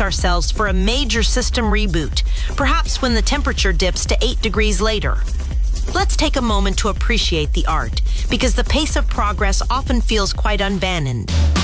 brace ourselves for a major system reboot, perhaps when the temperature dips to 8 degrees later. Let's take a moment to appreciate the art, because the pace of progress often feels quite unbanned.